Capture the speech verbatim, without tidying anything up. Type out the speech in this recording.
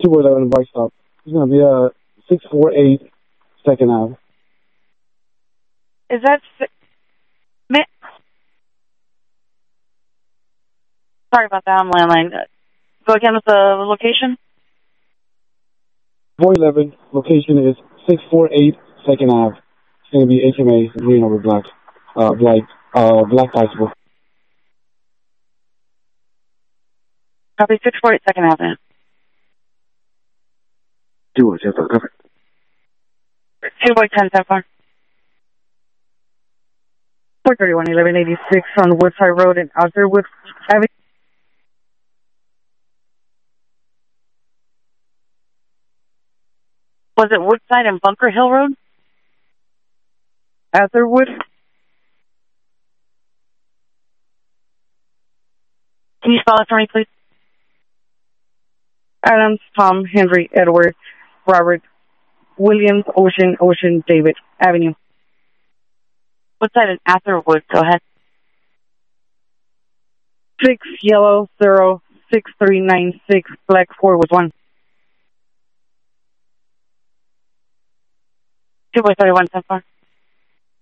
two eleven White Stop. It's going to be uh, six forty-eight Second Ave. Is that... Ma- Sorry about that, I'm landline. Go again with the location? four eleven, location is six forty-eight Second Ave. It's going to be H M A, green over black. Uh, black, uh, black bicycle. Copy six forty-eight Second Avenue. Do it, just cover. two by ten, so far. four thirty-one, eleven eighty-six on Woodside Road in Otherwood Avenue. Was it Woodside and Bunker Hill Road? Otherwood? Can you spell it for me, please? Adams, Tom, Henry, Edward, Robert, Williams, Ocean, Ocean, David, Avenue. Woodside and Atherwood, go ahead. Six, yellow, zero, six, three, nine, six, black, four with one. two by thirty-one, so far.